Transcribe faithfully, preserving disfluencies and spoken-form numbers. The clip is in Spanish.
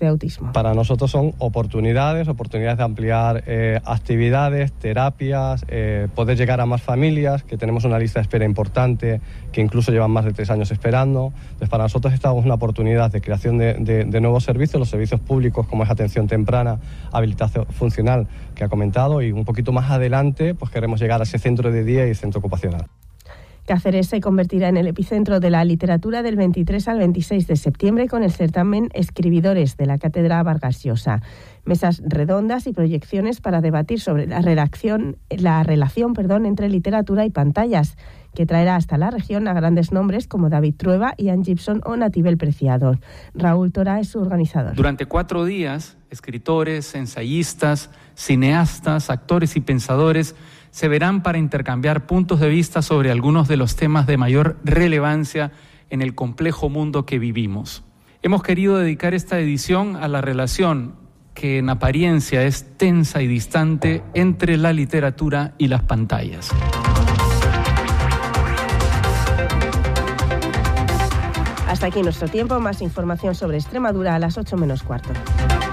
de autismo. Para nosotros son oportunidades, oportunidades de ampliar eh, actividades, terapias, eh, poder llegar a más familias, que tenemos una lista de espera importante, que incluso llevan más de tres años esperando. Entonces, para nosotros esta es una oportunidad de creación de, de, de nuevos servicios, los servicios públicos como es atención temprana, habilitación funcional que ha comentado, y un poquito más adelante pues queremos llegar a ese centro de día y centro ocupacional. Cáceres se convertirá en el epicentro de la literatura del veintitrés al veintiséis de septiembre con el certamen Escribidores de la Cátedra Vargas Llosa. Mesas redondas y proyecciones para debatir sobre la redacción, la relación perdón, entre literatura y pantallas, que traerá hasta la región a grandes nombres como David Trueba, Ian Gibson o Natibel Preciado. Raúl Tora es su organizador. Durante cuatro días, escritores, ensayistas, cineastas, actores y pensadores se verán para intercambiar puntos de vista sobre algunos de los temas de mayor relevancia en el complejo mundo que vivimos. Hemos querido dedicar esta edición a la relación que en apariencia es tensa y distante entre la literatura y las pantallas. Hasta aquí nuestro tiempo. Más información sobre Extremadura a las ocho menos cuarto.